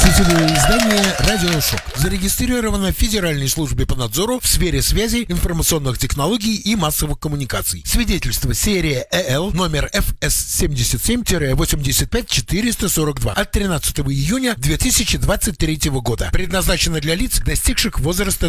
Издание «Радиошок» зарегистрировано в Федеральной службе по надзору в сфере связи, информационных технологий и массовых коммуникаций. Свидетельство серия ЭЛ номер ФС-77-85442 от 13 июня 2023 года. Предназначено для лиц, достигших возраста